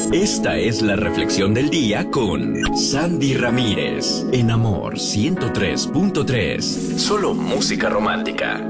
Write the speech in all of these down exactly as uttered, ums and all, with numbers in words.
Esta es la reflexión del día con Sandy Ramírez en Amor ciento tres punto tres. Solo música romántica.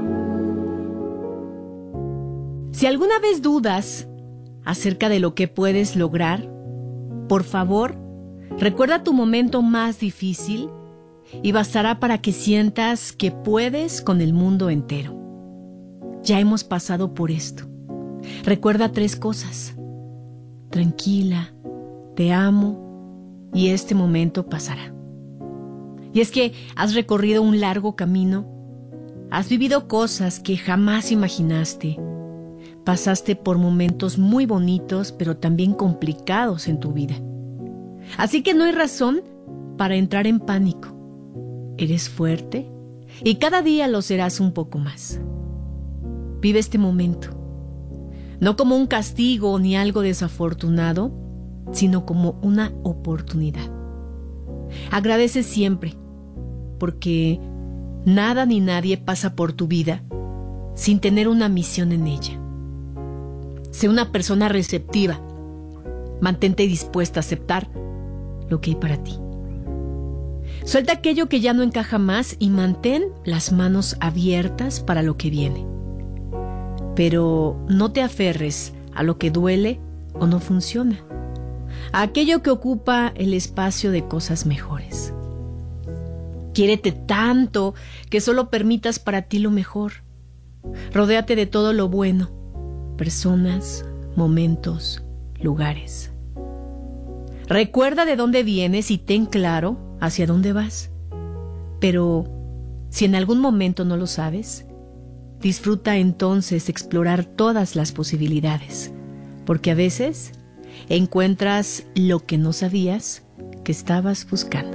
Si alguna vez dudas acerca de lo que puedes lograr, por favor, recuerda tu momento más difícil y bastará para que sientas que puedes con el mundo entero. Ya hemos pasado por esto. Recuerda tres cosas. Tranquila, te amo y este momento pasará. Y es que has recorrido un largo camino, has vivido cosas que jamás imaginaste, pasaste por momentos muy bonitos pero también complicados en tu vida. Así que no hay razón para entrar en pánico. Eres fuerte y cada día lo serás un poco más. Vive este momento. No como un castigo ni algo desafortunado, sino como una oportunidad. Agradece siempre, porque nada ni nadie pasa por tu vida sin tener una misión en ella. Sé una persona receptiva. Mantente dispuesta a aceptar lo que hay para ti. Suelta aquello que ya no encaja más y mantén las manos abiertas para lo que viene. Pero no te aferres a lo que duele o no funciona, a aquello que ocupa el espacio de cosas mejores. Quiérete tanto que solo permitas para ti lo mejor. Rodéate de todo lo bueno, personas, momentos, lugares. Recuerda de dónde vienes y ten claro hacia dónde vas. Pero si en algún momento no lo sabes, disfruta entonces explorar todas las posibilidades, porque a veces encuentras lo que no sabías que estabas buscando.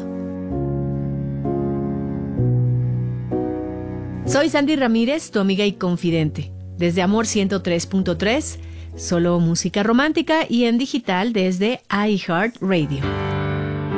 Soy Sandy Ramírez, tu amiga y confidente, desde Amor ciento tres punto tres, solo música romántica y en digital desde iHeartRadio.